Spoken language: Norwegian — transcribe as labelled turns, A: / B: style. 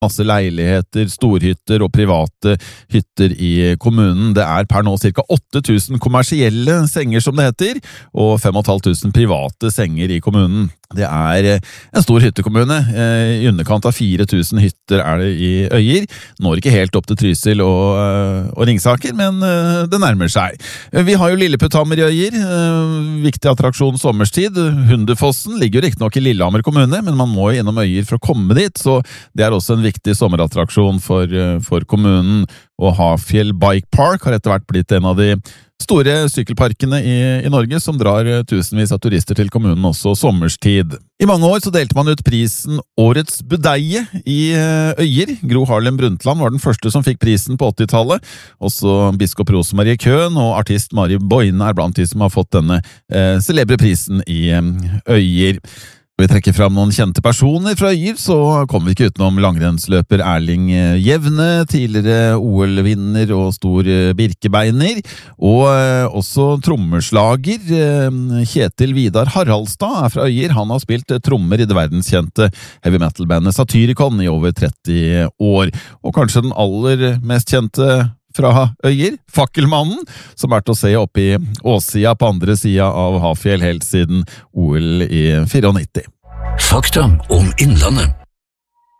A: masse leiligheter, storhytter og private hytter i kommunen. Det per nå ca. 8000 kommersielle senger, som det heter, og 5500 private senger i kommunen. Det en stor hyttekommune. I underkant av 4000 hytter det i Øyer. Når ikke helt opp til Trysil og Ringsaker, men det nærmer seg. Vi har jo Lilleputthammer i Øyer, viktig attraksjon sommerstid. Hundefossen ligger jo riktignok i Lillehammer kommune, men man må jo innom Øyer for å komme dit, så det også en viktig sommerattraksjon for kommunen. Og Hafjell Bike Park har etter hvert blitt en av de store sykkelparkene i Norge, som drar tusenvis av turister til kommunen også sommerstid. I mange år så delte man ut prisen Årets Budeie i Øyer. Gro Harlem Brundtland var den første som fikk prisen på 80-tallet. Også biskop Rosemarie Køhn og artist Mari Boine blant de som har fått denne celebre prisen i Øyer. Vi trekker fram noen kjente personer fra Øyer, så kommer vi ikke utenom langrennsløper Erling Jevne, tidligere OL-vinner og stor birkebeiner, og også trommeslager Kjetil Vidar Haraldstad fra Øyer. Han har spilt trommer i det verdenskjente heavy metal-bandet Satyricon i over 30 år, og kanskje den aller mest kjente fra Øyer, Fakkelmannen, som til å se oppe i Åssida på andre sida av Hafjell helt siden OL i 94.
B: Fakta om Innlandet.